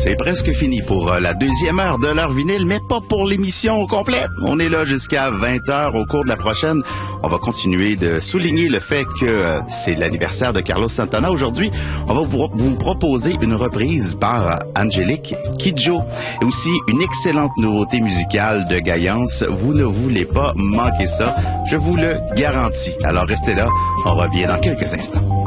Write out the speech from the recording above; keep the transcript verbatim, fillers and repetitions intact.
C'est presque fini pour la deuxième heure de l'heure vinyle, mais pas pour l'émission au complet. On est là jusqu'à vingt heures. Au cours de la prochaine, on va continuer de souligner le fait que c'est l'anniversaire de Carlos Santana aujourd'hui. On va vous, vous proposer une reprise par Angélique Kidjo et aussi une excellente nouveauté musicale de Gaillance. Vous ne voulez pas manquer ça, je vous le garantis. Alors restez là, on revient dans quelques instants.